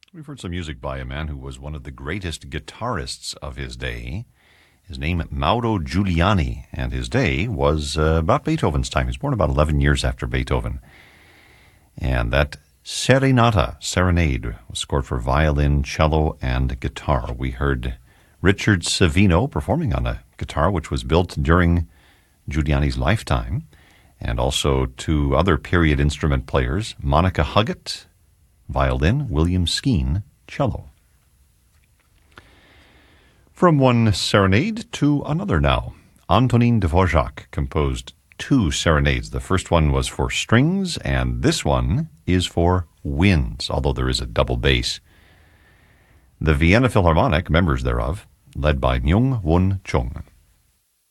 We've heard some music by a man who was one of the greatest guitarists of his day. His name, Mauro Giuliani, and his day was about Beethoven's time. He was born about 11 years after Beethoven. And that Serenade, was scored for violin, cello, and guitar. We heard Richard Savino performing on a guitar which was built during Giuliani's lifetime, and also two other period instrument players, Monica Huggett, violin, William Skeen, cello. From one serenade to another now. Antonin Dvorak composed two serenades. The first one was for strings, and this one is for winds, although there is a double bass. The Vienna Philharmonic, members thereof, led by Myung-Whun Chung.